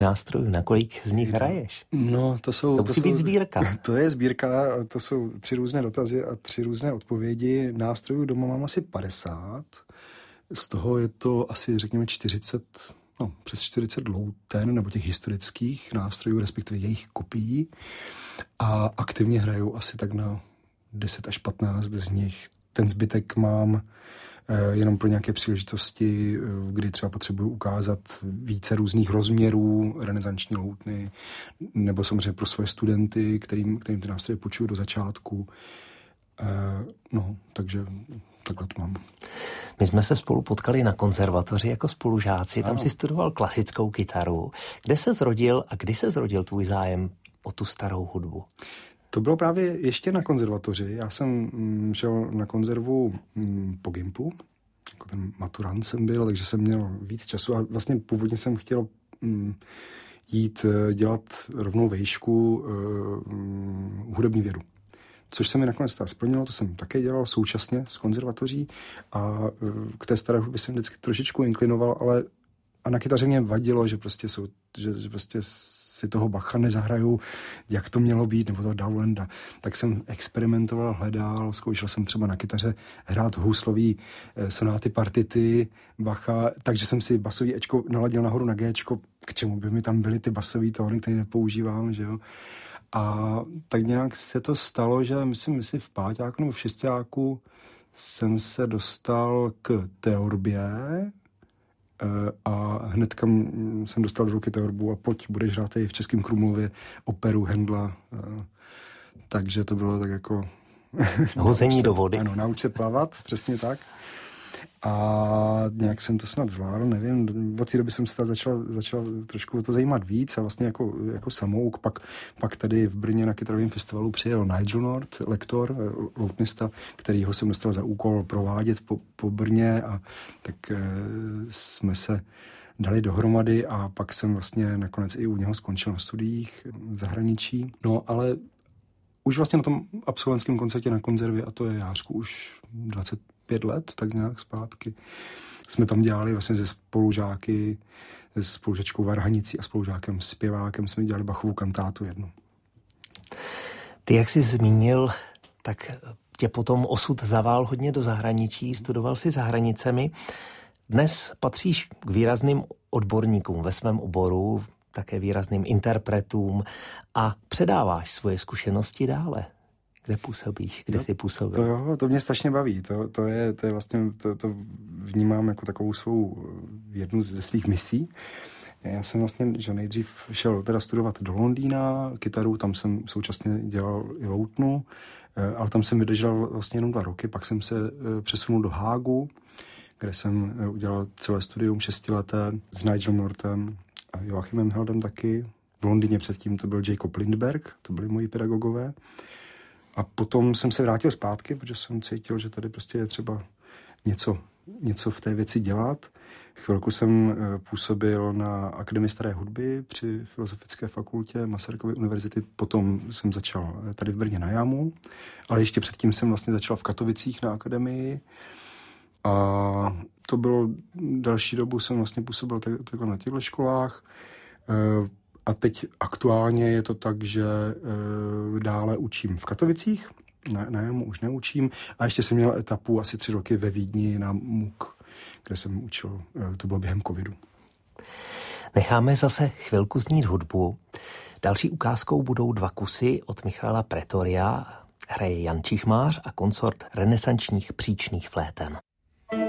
nástrojů, na kolik z nich hraješ? No, to musí být sbírka. To je sbírka, to jsou 3 různé dotazy a 3 různé odpovědi. Nástrojů doma mám asi 50. Z toho je to asi, řekněme, přes 40 louten, nebo těch historických nástrojů, respektive jejich kopií. A aktivně hrajou asi tak na 10 až 15 z nich. Ten zbytek mám jenom pro nějaké příležitosti, kdy třeba potřebuji ukázat více různých rozměrů, renesanční loutny, nebo samozřejmě pro svoje studenty, kterým ty nástroje půjčuju do začátku. Takže takhle to mám. My jsme se spolu potkali na konzervatoři jako spolužáci, tam si studoval klasickou kytaru. Kde se zrodil a kdy se zrodil tvůj zájem o tu starou hudbu? To bylo právě ještě na konzervatoři. Já jsem šel na konzervu po Gimplu, jako ten maturant jsem byl, takže jsem měl víc času a vlastně původně jsem chtěl jít dělat rovnou vejšku hudební vědu. Což se mi nakonec splnilo, to jsem také dělal současně s konzervatoří a k té staré hudbě jsem vždycky trošičku inklinoval, ale a na kytaře mě vadilo, že prostě si toho Bacha nezahraju, jak to mělo být, nebo toho Dowlanda. Tak jsem experimentoval, hledal, zkoušel jsem třeba na kytaře hrát houslový sonáty partity Bacha, takže jsem si basový Ečko naladil nahoru na Gčko, k čemu by mi tam byly ty basový tóny, které nepoužívám, že jo. A tak nějak se to stalo, že myslím v páťáku nebo v šestáku jsem se dostal k teorbě a hnedka jsem dostal do ruky teorbu a pojď, budeš hrát i v Českém Krumlově operu Händla. Takže to bylo tak jako... Hození do vody. Ano, nauč se plavat, přesně tak. A nějak jsem to snad zvládl, nevím, od té doby jsem se začal trošku to zajímat víc a vlastně jako samouk, pak tady v Brně na kytarovém festivalu přijel Nigel North, lektor, loutnista, kterýho jsem dostal za úkol provádět po Brně a tak jsme se dali dohromady a pak jsem vlastně nakonec i u něho skončil na studiích v zahraničí. No ale už vlastně na tom absolventském koncertě na konzervě, a to je Jářku už 25 let, tak nějak zpátky, jsme tam dělali vlastně se spolužáky, se spolužačkou Varhanicí a spolužákem zpěvákem jsme dělali Bachovu kantátu jednu. Ty, jak jsi zmínil, tak tě potom osud zavál hodně do zahraničí, studoval si za hranicemi. Dnes patříš k výrazným odborníkům ve svém oboru, také výrazným interpretům a předáváš svoje zkušenosti dále. Kde působíš? Kde jsi působil? To mě strašně baví. To je vlastně, to vnímám jako takovou svou jednu ze svých misí. Já jsem vlastně, že nejdřív šel teda studovat do Londýna kytaru, tam jsem současně dělal i loutnu, ale tam jsem vydržel vlastně jenom 2 roky, pak jsem se přesunul do Hágu, kde jsem udělal celé studium 6leté s Nigelem Northem a Joachimem Heldem taky. V Londýně předtím to byl Jacob Lindberg, to byli moji pedagogové. A potom jsem se vrátil zpátky, protože jsem cítil, že tady prostě je třeba něco v té věci dělat. Chvilku jsem působil na Akademii staré hudby při Filozofické fakultě Masarykovy univerzity. Potom jsem začal tady v Brně na JAMu, ale ještě předtím jsem vlastně začal v Katovicích na akademii. A to bylo další dobu, jsem vlastně působil takhle na těchto školách. A teď aktuálně je to tak, že dále učím v Katovicích, na JAMu už neučím. A ještě jsem měl etapu asi 3 roky ve Vídni na MUK, kde jsem učil, to bylo během covidu. Necháme zase chvilku znít hudbu. Další ukázkou budou 2 kusy od Michala Pretoria. Hraje Jan Čižmář a konsort renesančních příčných fléten.